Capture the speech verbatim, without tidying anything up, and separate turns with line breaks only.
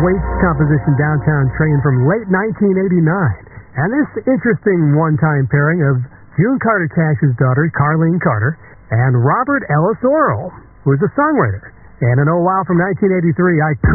Waits composition Downtown Train from late nineteen eighty-nine. And this interesting one-time pairing of June Carter Cash's daughter, Carlene Carter, and Robert Ellis Orrall, who is a songwriter. And in Oh Wow from nineteen eighty-three, I